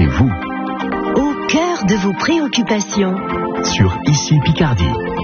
c'est vous. Au cœur de vos préoccupations. Sur Ici Picardie.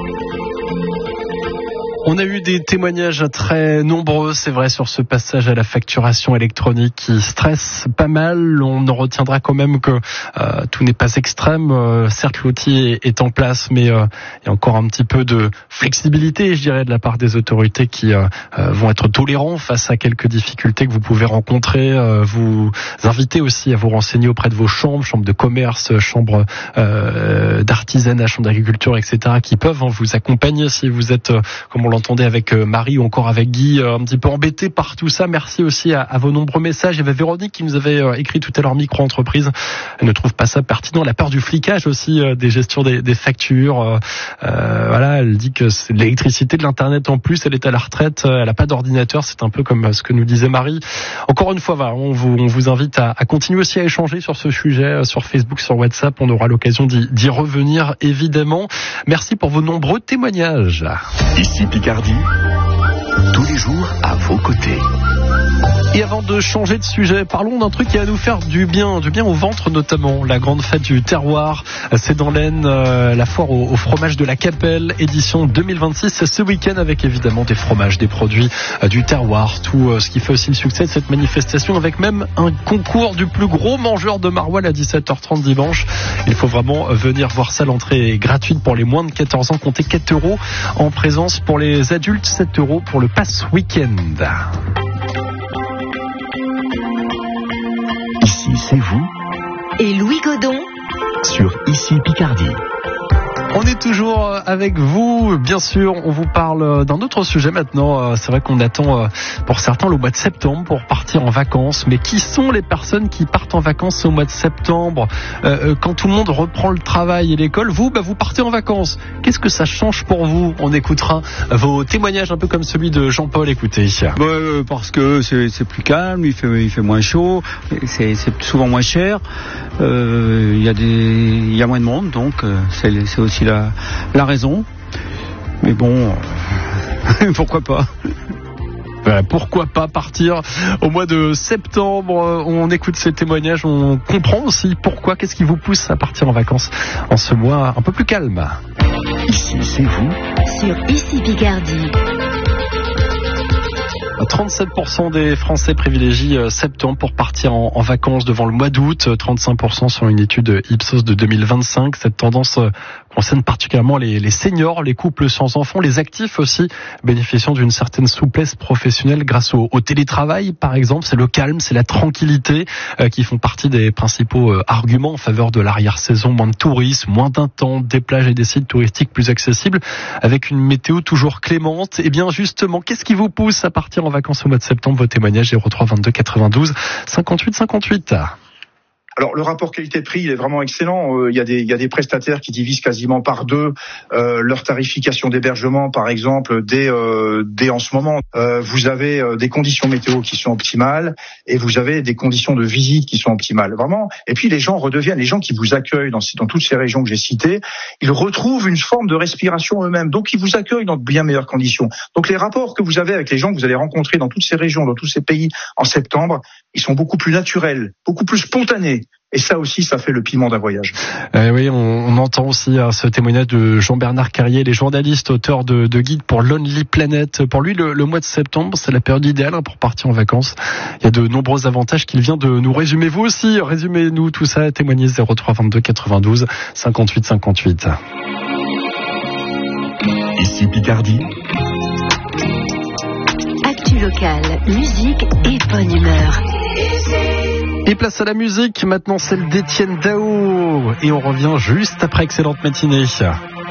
On a eu des témoignages très nombreux, c'est vrai, sur ce passage à la facturation électronique qui stresse pas mal. On en retiendra quand même que tout n'est pas extrême. Certes, l'outil est en place, mais il y a encore un petit peu de flexibilité, je dirais, de la part des autorités qui vont être tolérants face à quelques difficultés que vous pouvez rencontrer. Vous invitez aussi à vous renseigner auprès de vos chambres de commerce, chambres d'artisanat, chambres d'agriculture, etc., qui peuvent vous accompagner si vous êtes, comme on l'entendait avec Marie ou encore avec Guy, un petit peu embêté par tout ça. Merci aussi à vos nombreux messages. Il y avait Véronique qui nous avait écrit tout à l'heure, micro-entreprise. Elle ne trouve pas ça pertinent. La peur du flicage aussi des gestions des factures. Voilà, elle dit que c'est l'électricité, de l'internet en plus, elle est à la retraite, elle n'a pas d'ordinateur. C'est un peu comme ce que nous disait Marie. Encore une fois, voilà, on vous invite à continuer aussi à échanger sur ce sujet, sur Facebook, sur WhatsApp. On aura l'occasion d'y revenir, évidemment. Merci pour vos nombreux témoignages. Ici Picardie, tous les jours à vos côtés. Et avant de changer de sujet, parlons d'un truc qui va nous faire du bien au ventre notamment. La grande fête du terroir, c'est dans l'Aisne, la foire au fromage de la Capelle, édition 2026. C'est ce week-end avec évidemment des fromages, des produits du terroir, tout ce qui fait aussi le succès de cette manifestation, avec même un concours du plus gros mangeur de maroilles à 17h30 dimanche. Il faut vraiment venir voir ça. L'entrée est gratuite pour les moins de 14 ans. Comptez 4 € en présence pour les adultes, 7 € pour le pass week-end. Ici, c'est vous. Et Louis Godon. Sur Ici Picardie. On est toujours avec vous, bien sûr. On vous parle d'un autre sujet maintenant. C'est vrai qu'on attend pour certains le mois de septembre pour partir en vacances. Mais qui sont les personnes qui partent en vacances au mois de septembre, quand tout le monde reprend le travail et l'école? Vous partez en vacances. Qu'est-ce que ça change pour vous? On écoutera vos témoignages un peu comme celui de Jean-Paul. Écoutez. Parce que c'est plus calme, il fait moins chaud, c'est souvent moins cher. Il y a moins de monde, donc c'est aussi la raison. Mais bon, pourquoi pas? Pourquoi pas partir au mois de septembre? On écoute ces témoignages, on comprend aussi pourquoi. Qu'est-ce qui vous pousse à partir en vacances en ce mois un peu plus calme? Ici, c'est vous. Sur Ici Picardie. 37% des Français privilégient septembre pour partir en vacances devant le mois d'août. 35% sur une étude Ipsos de 2025. Cette tendance concerne particulièrement les seniors, les couples sans enfants, les actifs aussi, bénéficiant d'une certaine souplesse professionnelle grâce au télétravail, par exemple. C'est le calme, c'est la tranquillité qui font partie des principaux arguments en faveur de l'arrière-saison. Moins de tourisme, moins d'intentes, des plages et des sites touristiques plus accessibles, avec une météo toujours clémente. Et bien justement, qu'est-ce qui vous pousse à partir en vacances au mois de septembre? Vos témoignages 03 22 92 58 58. Alors le rapport qualité-prix, il est vraiment excellent. Il y a des prestataires qui divisent quasiment par deux leur tarification d'hébergement, par exemple, dès en ce moment. Vous avez des conditions météo qui sont optimales et vous avez des conditions de visite qui sont optimales, vraiment. Et puis les gens qui vous accueillent dans toutes ces régions que j'ai citées, ils retrouvent une forme de respiration eux-mêmes. Donc ils vous accueillent dans de bien meilleures conditions. Donc les rapports que vous avez avec les gens que vous allez rencontrer dans toutes ces régions, dans tous ces pays en septembre, ils sont beaucoup plus naturels, beaucoup plus spontanés. Et ça aussi, ça fait le piment d'un voyage. Oui, on entend aussi ce témoignage de Jean-Bernard Carrier, les journalistes, auteur de guide pour Lonely Planet. Pour lui, le mois de septembre, c'est la période idéale pour partir en vacances. Il y a de nombreux avantages qu'il vient de nous résumer. Vous aussi, résumez-nous tout ça, témoignez 03 22 92 58 58. Ici Picardie. Actu locale, musique et bonne humeur. Et place à la musique, maintenant celle d'Étienne Dao. Et on revient juste après Excellente Matinée.